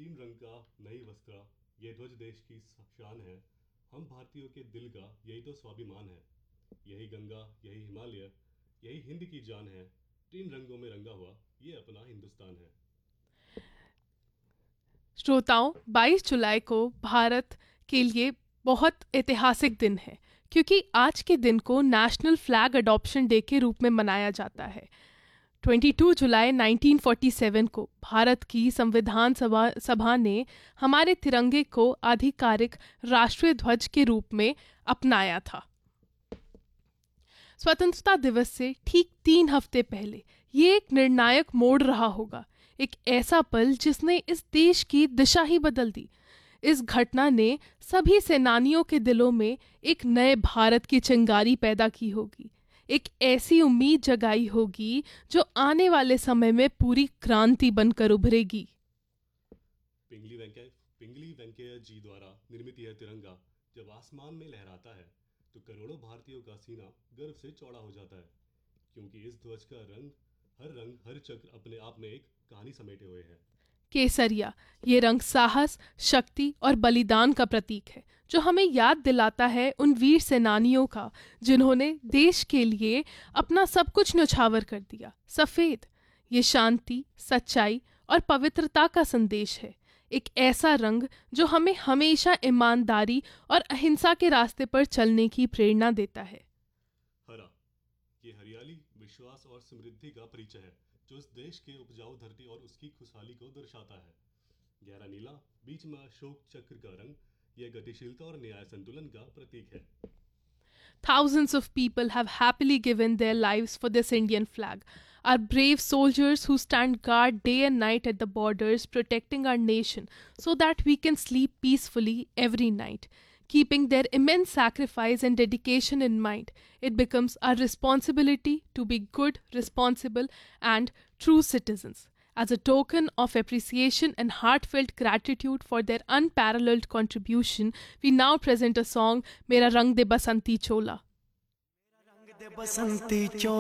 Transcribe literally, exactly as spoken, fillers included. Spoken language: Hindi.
तीन रंग का नई वस्त्र, ये ध्वज देश की शान है। हम भारतीयों के दिल का यही तो स्वाभिमान है। यही गंगा, यही हिमालय, यही हिंद की जान है। तीन रंगों में रंगा हुआ ये अपना हिंदुस्तान है। श्रोताओं, बाईस जुलाई को भारत के लिए बहुत ऐतिहासिक दिन है, क्योंकि आज के दिन को नेशनल फ्लैग अडॉप्शन डे के रूप में मनाया जाता है। बाईस जुलाई उन्नीस सौ सैंतालीस को भारत की संविधान सभा सभा ने हमारे तिरंगे को आधिकारिक राष्ट्रीय ध्वज के रूप में अपनाया था। स्वतंत्रता दिवस से ठीक तीन हफ्ते पहले ये एक निर्णायक मोड़ रहा होगा, एक ऐसा पल जिसने इस देश की दिशा ही बदल दी। इस घटना ने सभी सेनानियों के दिलों में एक नए भारत की चिंगारी पैदा की होगी, एक ऐसी उम्मीद जगाई होगी जो आने वाले समय में पूरी क्रांति बनकर उभरेगी। पिंगली वेंकैया पिंगली वेंकैया जी द्वारा निर्मित यह तिरंगा जब आसमान में लहराता है तो करोड़ों भारतीयों का सीना गर्व से चौड़ा हो जाता है, क्योंकि इस ध्वज का रंग, हर रंग, हर चक्र अपने आप में एक कहानी समेटे हुए है। केसरिया, ये रंग साहस, शक्ति और बलिदान का प्रतीक है, जो हमें याद दिलाता है उन वीर सेनानियों का जिन्होंने देश के लिए अपना सब कुछ न्यौछावर कर दिया। सफ़ेद, ये शांति, सच्चाई और पवित्रता का संदेश है, एक ऐसा रंग जो हमें हमेशा ईमानदारी और अहिंसा के रास्ते पर चलने की प्रेरणा देता है। हरा, ये हरियाली, विश्वास और समृद्धि का परिचय है, जो इस देश के उपजाऊ धरती और उसकी खुशहाली को दर्शाता है। गहरा नीला, बीच में अशोक चक्र का रंग, यह गतिशीलता और न्याय संतुलन का प्रतीक है। Thousands of people have happily given their lives for this Indian flag. Our brave soldiers who stand guard day and night at the borders, protecting our nation so that we can sleep peacefully every night. Keeping their immense sacrifice and dedication in mind, it becomes our responsibility to be good, responsible, and true citizens. As a token of appreciation and heartfelt gratitude for their unparalleled contribution, we now present a song, Mera Rang De Basanti Chola.